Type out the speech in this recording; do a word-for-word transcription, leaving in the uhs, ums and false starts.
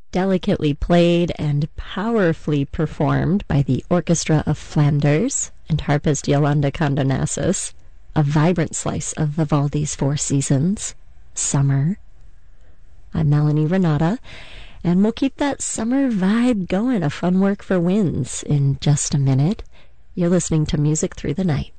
delicately played and powerfully performed by the Orchestra of Flanders and harpist Yolanda Condonassus, a vibrant slice of Vivaldi's Four Seasons, Summer. I'm Melanie Renata, and we'll keep that summer vibe going, a fun work for winds, in just a minute. You're listening to Music Through the Night.